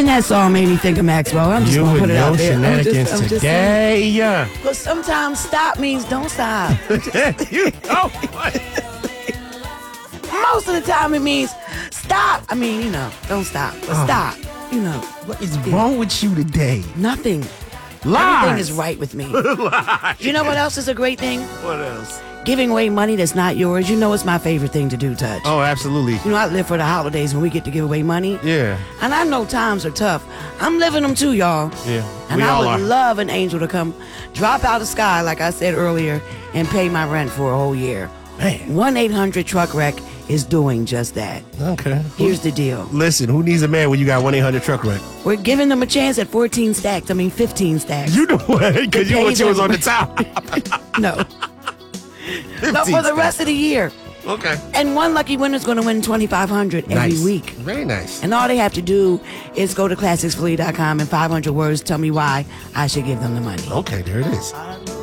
Even that song made me think of Maxwell. I'm just going to put it out there. Shenanigans today. Yeah. Because sometimes stop means don't stop. You know what? Most of the time it means stop. I mean, don't stop. But stop. What is wrong with you today? Nothing. Lies. Everything is right with me. You know what else is a great thing? What else? Giving away money that's not yours. You know it's my favorite thing to do, Touch. Oh, absolutely. I live for the holidays when we get to give away money. Yeah. And I know times are tough. I'm living them too, y'all. Yeah. And I would love an angel to come drop out of the sky, like I said earlier, and pay my rent for a whole year. Man. 1-800-TRUCK-WRECK is doing just that. Okay. Here's the deal. Listen, who needs a man when you got 1-800-TRUCK-WRECK? We're giving them a chance at 15 stacks. You know what? Because you want yours on the top. No. No, for the rest of the year. Okay. And one lucky winner's going to win $2,500 every week. Very nice. And all they have to do is go to classicsphilly.com and 500 words tell me why I should give them the money. Okay, there it is.